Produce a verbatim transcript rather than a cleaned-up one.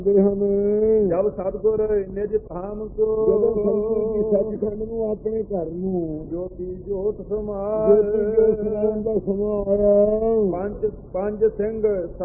ਹਨ। ਜਬ ਸਤਿਗੁਰ ਨਿਜ ਧਾਮ ਕੋ, ਜਦੋਂ ਸਤਿਗੁਰੂ ਜੀ ਸੱਚਖੰਡ ਨੂੰ ਆਪਣੇ ਘਰ ਨੂੰ ਜੋਤੀ ਜੋਤ ਸਮਾਏ, ਜੋਤੀ ਜੋਤ ਸਮਾਉਣ ਦਾ ਸਮਾਂ ਆਇਆ। ਪੰਜ ਪੰਜ ਸਿੰਘ